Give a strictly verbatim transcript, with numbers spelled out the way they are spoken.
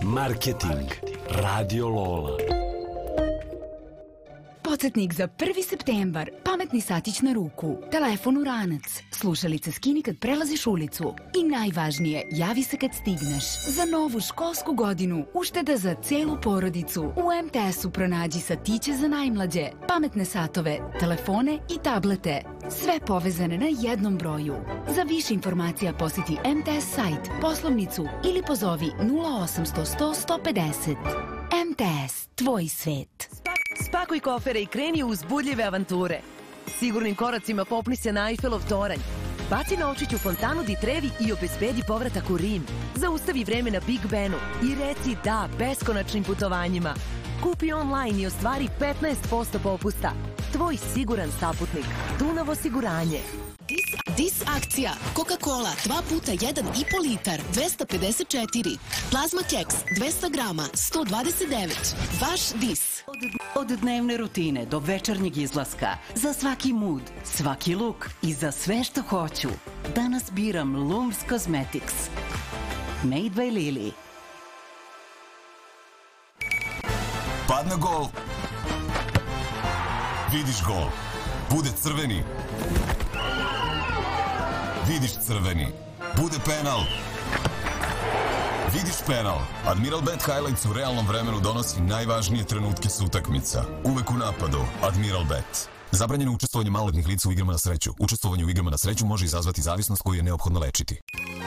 Marketing. Radio Lola. Podsjetnik za prvi septembar. Pametni satić na ruku. Telefon u ranac. Slušalice skini kad prelaziš ulicu. I najvažnije, javi se kad stigneš. Za novu školsku godinu ušteda za celu porodicu. U em te esu pronađi satiće za najmlađe, pametne satove, telefone i tablete. Sve povezane na jednom broju. Za više informacija posjeti em te es sajt, poslovnicu ili pozovi nula osamsto sto sto pedeset. em te es, tvoj svet. Spakuj kofere i kreni u uzbudljive avanture. Sigurnim koracima popni se na Eiffelov toranj. Baci novčić u fontanu Di Trevi i obezbedi povratak u Rim. Zaustavi vreme na Big Benu i reci da beskonačnim putovanjima. Kupi online i ostvari petnaest posto popusta. Tvoj siguran saputnik. Dunav osiguranje. Dis, dis akcija. Coca-Cola dva puta jedan i po litar, dvesta pedeset četiri. Plazma keks dvesta grama, sto dvadeset devet. Vaš Dis. Od dnevne rutine do večernjeg izlaska, za svaki mood, svaki luk i za sve što hoću. Danas biram Lums Cosmetics. Made by Lily. Padne gol. Vidiš gol. Bude crveni. Vidiš crveni. Bude penal. Vidiš penal. Admiral Bet Highlights u realnom vremenu donosi najvažnije trenutke s utakmica. Uvek u napadu. Admiral Bet. Zabranjeno učestvovanje maloletnih lica u igrama na sreću. Učestvovanje u igrama na sreću može izazvati zavisnost koju je neophodno lečiti.